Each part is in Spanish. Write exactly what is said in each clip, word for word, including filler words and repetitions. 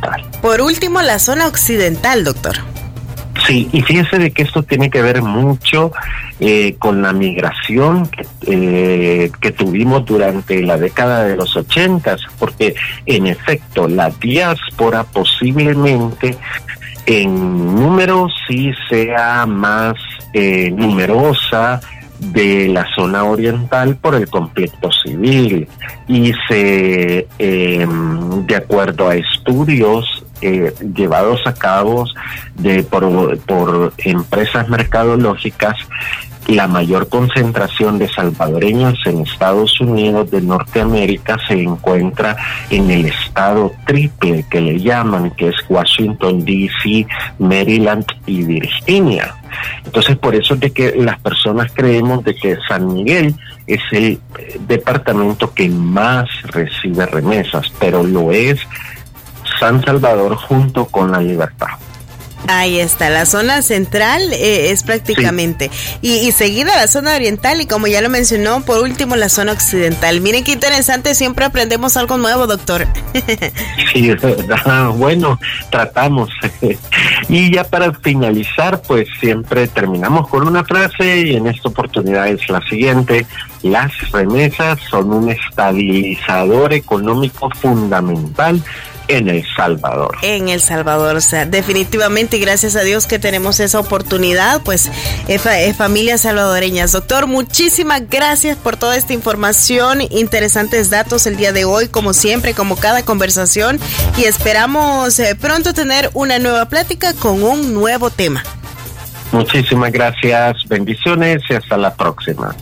oriental. Por último, la zona occidental, doctor. Sí, y fíjese de que esto tiene que ver mucho eh, con la migración que, eh, que tuvimos durante la década de los ochentas, porque en efecto la diáspora posiblemente en número sí sea más eh, numerosa de la zona oriental por el conflicto civil, y se eh, de acuerdo a estudios Eh, llevados a cabo de, por, por empresas mercadológicas, la mayor concentración de salvadoreños en Estados Unidos de Norteamérica se encuentra en el estado triple que le llaman, que es Washington D C, Maryland y Virginia. Entonces, por eso es de que las personas creemos de que San Miguel es el departamento que más recibe remesas, pero lo es San Salvador junto con La Libertad. Ahí está, la zona central eh, es prácticamente, sí. y, y seguida la zona oriental, y como ya lo mencionó, por último la zona occidental. Miren qué interesante, siempre aprendemos algo nuevo, doctor. Sí, es verdad. Bueno, tratamos. Y ya para finalizar, pues siempre terminamos con una frase, y en esta oportunidad es la siguiente: las remesas son un estabilizador económico fundamental en El Salvador. En El Salvador, o sea, definitivamente, y gracias a Dios que tenemos esa oportunidad, pues, eh, fa- eh, familias salvadoreñas. Doctor, muchísimas gracias por toda esta información, interesantes datos el día de hoy, como siempre, como cada conversación, y esperamos eh, pronto tener una nueva plática con un nuevo tema. Muchísimas gracias, bendiciones y hasta la próxima.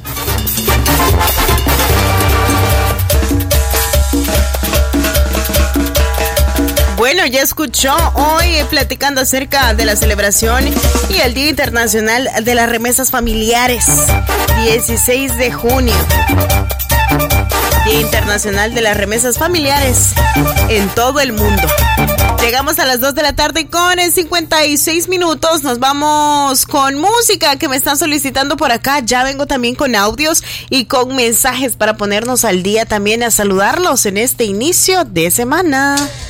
Bueno, ya escuchó hoy eh, platicando acerca de la celebración y el Día Internacional de las Remesas Familiares, dieciséis de junio. Día Internacional de las Remesas Familiares en todo el mundo. Llegamos a las dos de la tarde con cincuenta y seis minutos. Nos vamos con música que me están solicitando por acá. Ya vengo también con audios y con mensajes para ponernos al día, también a saludarlos en este inicio de semana.